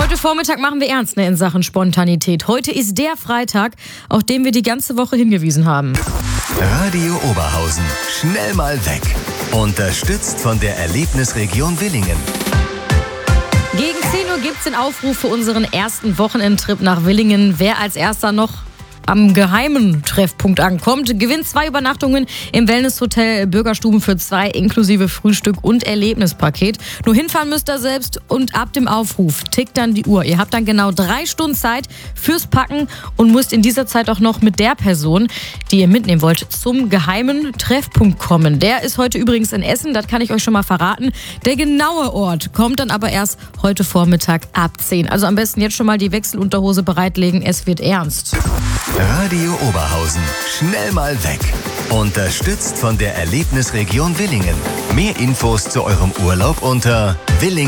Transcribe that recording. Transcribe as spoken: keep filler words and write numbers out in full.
Heute Vormittag machen wir ernst, ne, in Sachen Spontanität. Heute ist der Freitag, auf den wir die ganze Woche hingewiesen haben. Radio Oberhausen. Schnell mal weg. Unterstützt von der Erlebnisregion Willingen. Gegen zehn Uhr gibt's den Aufruf für unseren ersten Wochenendtrip nach Willingen. Wer als erster noch am geheimen Treffpunkt ankommt, gewinnt zwei Übernachtungen im Wellnesshotel Bürgerstuben für zwei inklusive Frühstück und Erlebnispaket. Nur hinfahren müsst ihr selbst und ab dem Aufruf tickt dann die Uhr. Ihr habt dann genau drei Stunden Zeit fürs Packen und müsst in dieser Zeit auch noch mit der Person, die ihr mitnehmen wollt, zum geheimen Treffpunkt kommen. Der ist heute übrigens in Essen, das kann ich euch schon mal verraten. Der genaue Ort kommt dann aber erst heute Vormittag ab zehn. Also am besten jetzt schon mal die Wechselunterhose bereitlegen, es wird ernst. Radio Oberhausen. Schnell mal weg. Unterstützt von der Erlebnisregion Willingen. Mehr Infos zu eurem Urlaub unter Willingen.